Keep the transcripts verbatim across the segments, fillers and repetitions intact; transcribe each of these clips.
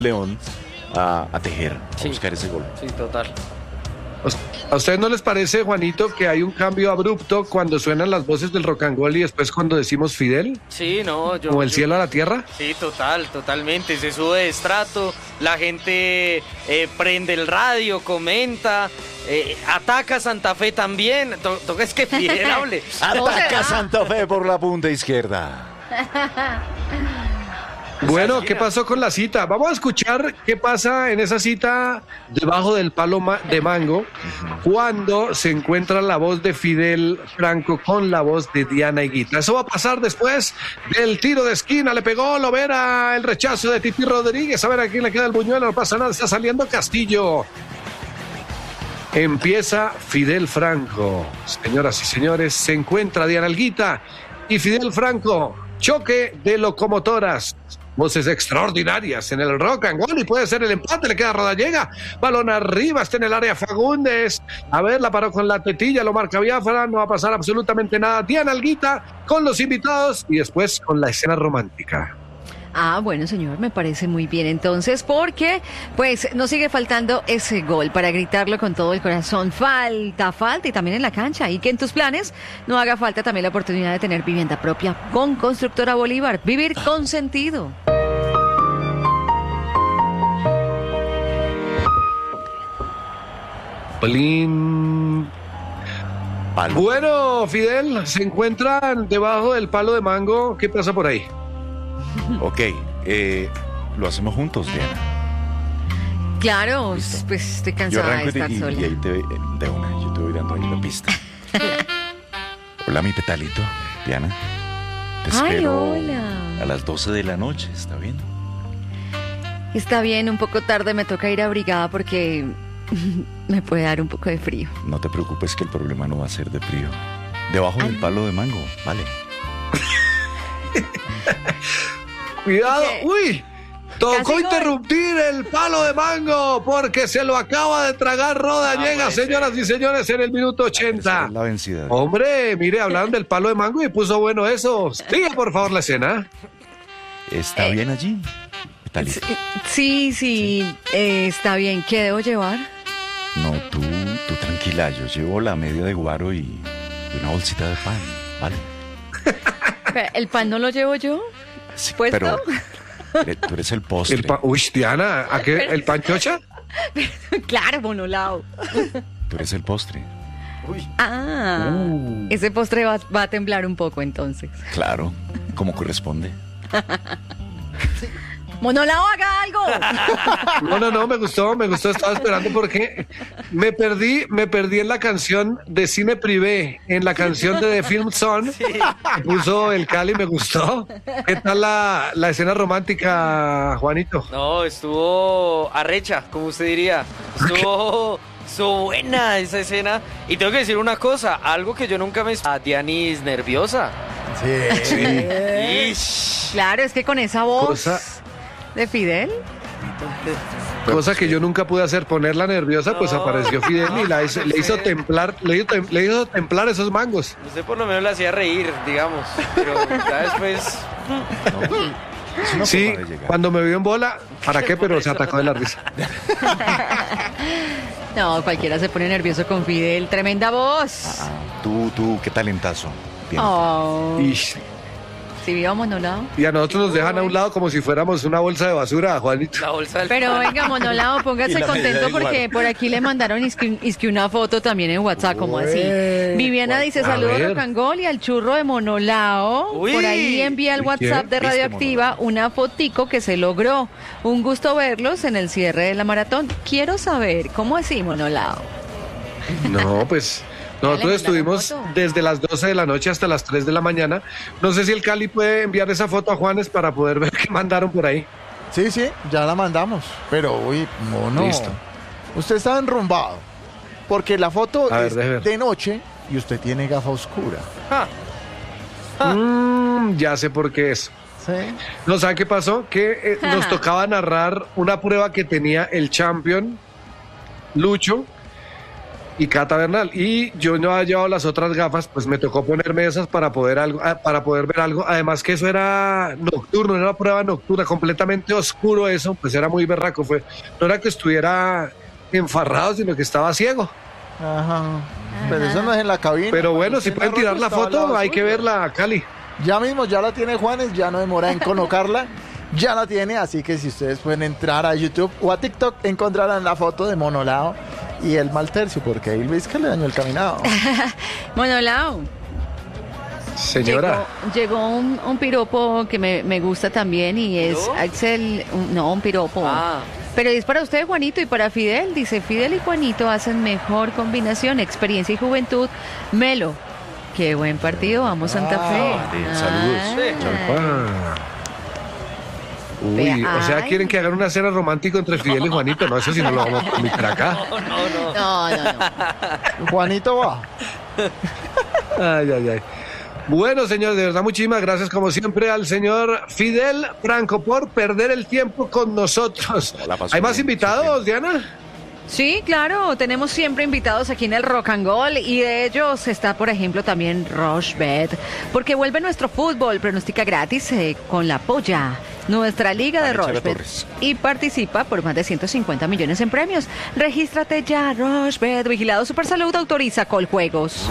León a, a tejer, sí, a buscar ese gol. Sí, total. ¿A ustedes no les parece, Juanito, que hay un cambio abrupto cuando suenan las voces del rock and roll y después cuando decimos Fidel? Sí, no, yo... ¿Como el yo, cielo a la tierra? Sí, total, totalmente. Se sube de estrato, la gente eh, prende el radio, comenta, eh, ataca a Santa Fe también. To- Toca es que Fidel hable. Ataca Santa Fe por la punta izquierda. Bueno, ¿qué pasó con la cita? Vamos a escuchar qué pasa en esa cita debajo del palo ma- de mango cuando se encuentra la voz de Fidel Franco con la voz de Diana Higuita. Eso va a pasar después del tiro de esquina. Le pegó Lovera, el rechazo de Titi Rodríguez. A ver a quién le queda el buñuelo. No pasa nada, está saliendo Castillo. Empieza Fidel Franco. Señoras y señores, se encuentra Diana Higuita y Fidel Franco. Choque de locomotoras. Voces extraordinarias en el rock and roll y puede ser el empate, le queda Rodallega, balón arriba, está en el área Fagundes, a ver, la paró con la tetilla, lo marca Biafra, no va a pasar absolutamente nada. Diana Higuita con los invitados y después con la escena romántica. Ah, bueno, señor, me parece muy bien entonces, porque pues nos sigue faltando ese gol para gritarlo con todo el corazón. Falta, falta y también en la cancha. Y que en tus planes no haga falta también la oportunidad de tener vivienda propia con Constructora Bolívar. Vivir con sentido. Blin. Palo. Bueno, Fidel, se encuentran debajo del palo de mango. ¿Qué pasa por ahí? Ok, eh, lo hacemos juntos, Diana. Claro, Listo. pues estoy Yo cansada de arranco estar y, sola. y ahí te de una, yo te voy dando ahí la pista. Hola, mi petalito, Diana. Te Ay, espero hola. a las doce de la noche, ¿está bien? Está bien, un poco tarde, me toca ir abrigada porque me puede dar un poco de frío. No te preocupes que el problema no va a ser de frío. Debajo Ay. del palo de mango, vale. Cuidado, ¿Qué? uy, tocó Casi gol. interrumpir el palo de mango porque se lo acaba de tragar Rodallega, puede ser. señoras y señores, en el minuto ochenta. Es la vencida. Hombre, mire, hablaron del palo de mango y puso bueno eso. Siga, por favor, la escena. ¿Está Eh, bien allí? Petalito. Sí, sí, eh, está bien. ¿Qué debo llevar? No, tú, tú tranquila, yo llevo la media de guaro y, y una bolsita de pan, ¿vale? Pero, ¿el pan no lo llevo yo? Sí, ¿Puesto? pero eh, tú eres el postre. El pa- Uy, Diana, ¿a qué? ¿El panchocha? Claro, monolao. Tú eres el postre. Uy, Ah, Uh. ese postre va, va a temblar un poco entonces. Claro, como corresponde. Monolao, haga algo. No, no, no, me gustó, me gustó, estaba esperando porque me perdí, me perdí en la canción de Cine Privé, en la canción de The Film Zone, que puso el Cali, me gustó. ¿Qué tal la, la escena romántica, Juanito? no, estuvo arrecha, como usted diría. Estuvo, estuvo buena esa escena. Y tengo que decir una cosa, algo que yo nunca me... A Dianis nerviosa. Ish. Claro, es que con esa voz Cosa, de Fidel. cosa que yo nunca pude hacer, ponerla nerviosa, pues No. apareció Fidel y la hizo- le hizo Sí. templar, le hizo, tem- le hizo templar esos mangos. Usted por lo menos la hacía reír, digamos. Pero ya después... Es una Sí, forma de llegar. cuando me vio en bola, ¿para qué? Pero se atacó de la risa. No, cualquiera se pone nervioso con Fidel. Tremenda voz. Ah, tú, tú, qué talentazo. Bien. Oh, Y, si viva monolao. y a nosotros nos dejan a un lado como si fuéramos una bolsa de basura, Juanito. La bolsa del... Pero venga, monolao, Y póngase la contento medida igual. porque por aquí le mandaron isque, isque una foto también en WhatsApp, como así. Ué, Viviana dice, a saludos ver. Rocangol y al churro de monolao. Uy. Por ahí envía al ¿Y WhatsApp quién? de ¿Viste, Radioactiva una fotico que se logró. Un gusto verlos en el cierre de la maratón. Quiero saber, ¿cómo así, monolao? No, pues nosotros mandaron estuvimos foto. desde las doce de la noche hasta las tres de la mañana. No sé si el Cali puede enviar esa foto a Juanes para poder ver qué mandaron por ahí. Sí, sí, ya la mandamos. Pero, uy, mono. Listo. Usted está enrumbado. Porque la foto A ver, es deje ver. de noche y usted tiene gafa oscura. Ja. Mm, ya sé por qué es. ¿Sí? ¿No sabe qué pasó? Que eh, nos tocaba narrar una prueba que tenía el champion Lucho y Cata Bernal. Y yo no había llevado las otras gafas, pues me tocó ponerme esas para poder, algo, para poder ver algo. Además que eso era nocturno, era una prueba nocturna, completamente oscuro eso, pues era muy berraco. Fue, no era que estuviera enfarrado, sino que estaba ciego. Ajá. Pero eso no es en la cabina. Pero bueno, Cuando si usted pueden narró, tirar la estaba al foto, lado hay que suyo. verla, Cali. Ya mismo, ya la tiene Juanes, ya no demora en colocarla. Ya la tiene, así que si ustedes pueden entrar a YouTube o a TikTok, encontrarán la foto de Monolao y el mal tercio, porque ahí Luis que le dañó el caminado. Monolao. Señora. Llegó, llegó un, un piropo que me, me gusta también y es ¿Yo? Axel, un- no, un piropo. Ah. Pero es para usted, Juanito, y para Fidel. Dice, Fidel y Juanito hacen mejor combinación, experiencia y juventud. Melo, qué buen partido, vamos Santa Ah, Fe. bien, saludos. Ah. Ah. Uy, Vea, o sea, ay. ¿quieren que hagan una cena romántica entre Fidel y Juanito? No, eso sí no lo vamos a permitir acá. No, no, no. No, no, no. Juanito va. Ay, ay, ay. Bueno, señor, de verdad, muchísimas gracias, como siempre, al señor Fidel Franco por perder el tiempo con nosotros. La pasó ¿Hay más bien, invitados, Diana? Sí, claro, tenemos siempre invitados aquí en el Rock and Gold y de ellos está, por ejemplo, también Rochebet, porque vuelve nuestro fútbol, pronostica gratis eh, con la polla, nuestra liga de Vanessa Rochebet, Torres. y participa por más de ciento cincuenta millones en premios. Regístrate ya, Rochebet, Vigilado Supersalud, autoriza Coljuegos.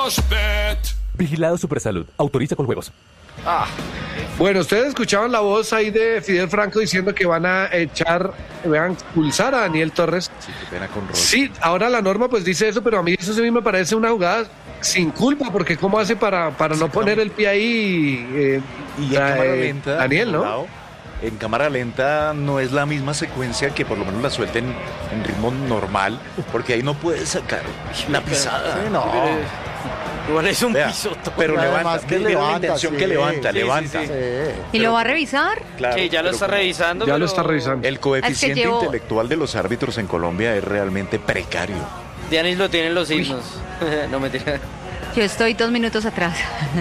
Vigilado Supersalud. Autoriza con juegos. Bueno, ustedes escuchaban la voz ahí de Fidel Franco diciendo que van a echar, van a expulsar a Daniel Torres. Sí, qué pena con Ross. Sí, ahora la norma pues dice eso, pero a mí eso sí me parece una jugada sin culpa, porque ¿cómo hace para, para no poner el pie ahí eh, Y en eh, cámara lenta, Daniel, ¿no? Lao, en cámara lenta no es la misma secuencia que por lo menos la suelten en ritmo normal, porque ahí no puedes sacar la pisada. Sí, no. Igual es un Vea, pisotón. pero Y levanta, además que mira la levanta, intención sí. que levanta, Sí, sí, levanta. sí. ¿Y lo va a revisar? Claro, Sí, ya lo pero está como revisando. Ya lo pero- está revisando. El coeficiente Es que llevo- intelectual de los árbitros en Colombia es realmente precario. Dianis lo tiene en los himnos. No me tira. Yo estoy dos minutos atrás.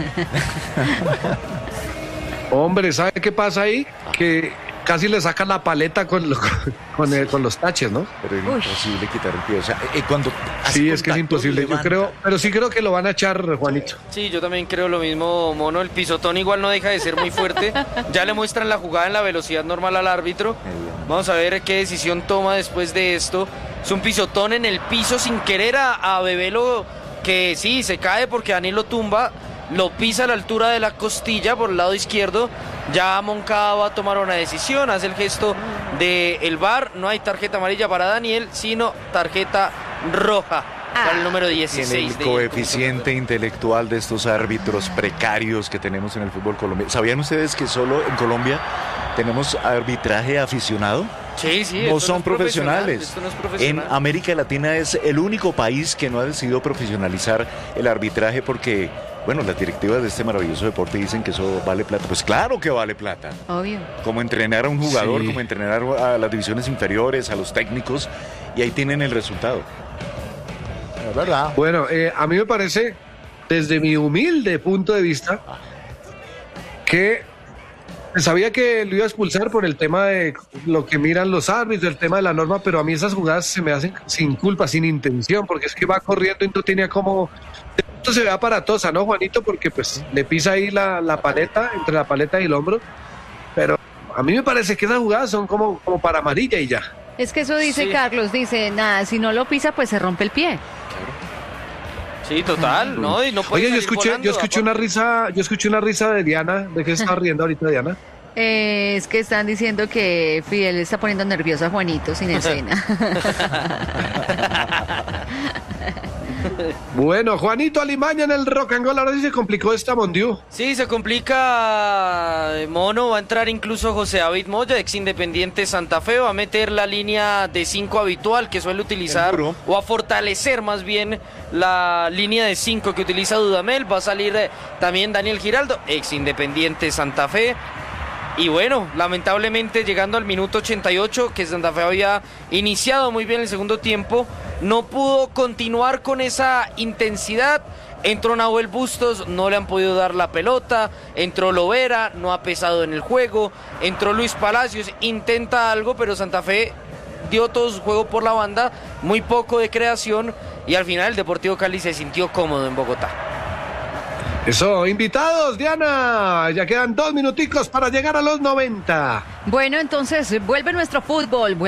Hombre, ¿sabe qué pasa ahí? Que casi le sacan la paleta con, lo- con, el- con los taches, ¿no? Pero es Uy. imposible quitar el pie. O sea, eh, cuando hace Sí, es que es contacto, imposible. Yo levanta. creo, pero sí creo que lo van a echar, Juanito. Sí, yo también creo lo mismo, Mono. El pisotón igual no deja de ser muy fuerte. Ya le muestran la jugada en la velocidad normal al árbitro. Vamos a ver qué decisión toma después de esto. Es un pisotón en el piso sin querer a, a Bebelo, que sí, se cae porque Daniel lo tumba. Lo pisa a la altura de la costilla por el lado izquierdo. Ya Moncada va a tomar una decisión. Hace el gesto del V A R. No hay tarjeta amarilla para Daniel, sino tarjeta roja para el número Tiene dieciséis. el de- coeficiente intelectual de estos árbitros precarios que tenemos en el fútbol colombiano. ¿Sabían ustedes que solo en Colombia tenemos arbitraje aficionado? Sí, sí. No esto son es profesional, profesionales. esto no es En profesional. América Latina es el único país que no ha decidido profesionalizar el arbitraje porque, bueno, las directivas de este maravilloso deporte dicen que eso vale plata. Pues claro que vale plata. Obvio. Como entrenar a un jugador, Sí. como entrenar a las divisiones inferiores, a los técnicos, y ahí tienen el resultado. Es verdad. Bueno, eh, a mí me parece, desde mi humilde punto de vista, que sabía que lo iba a expulsar por el tema de lo que miran los árbitros, el tema de la norma, pero a mí esas jugadas se me hacen sin culpa, sin intención, porque es que va corriendo y no tenía como... De pronto se ve aparatosa, ¿no, Juanito? Porque pues le pisa ahí la, la paleta, entre la paleta y el hombro, pero a mí me parece que esas jugadas son como, como para amarilla y ya. Es que eso dice Sí. Carlos, dice, nada, si no lo pisa, pues se rompe el pie. Sí, total, ¿no? Y no puede Oye, yo salir escuché, volando, yo escuché una aparte. risa, yo escuché una risa de Diana, ¿de qué se está riendo ahorita Diana? Eh, es que están diciendo que Fidel está poniendo nervioso a Juanito sin escena. Bueno, Juanito Alimaña en el Rock and Roll, ahora sí se complicó esta Mondiú. Sí, se complica, eh, Mono, va a entrar incluso José David Moya, ex Independiente Santa Fe, va a meter la línea de cinco habitual que suele utilizar, El muro. o a fortalecer más bien la línea de cinco que utiliza Dudamel, va a salir eh, también Daniel Giraldo, ex Independiente Santa Fe. Y bueno, lamentablemente llegando al minuto ochenta y ocho, que Santa Fe había iniciado muy bien el segundo tiempo, no pudo continuar con esa intensidad. Entró Nahuel Bustos, no le han podido dar la pelota. Entró Lovera, no ha pesado en el juego. Entró Luis Palacios, intenta algo, pero Santa Fe dio todo su juego por la banda, muy poco de creación. y al final el Deportivo Cali se sintió cómodo en Bogotá. Eso, invitados, Diana, ya quedan dos minuticos para llegar a los noventa. Bueno, entonces vuelve nuestro fútbol.